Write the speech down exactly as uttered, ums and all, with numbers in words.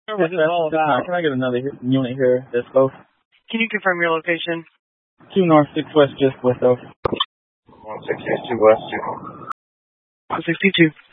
This is all about. Can I get another unit here, Disco? Can you confirm your location? Two north, six west, just west of. one sixty-two west, two. one sixty-two.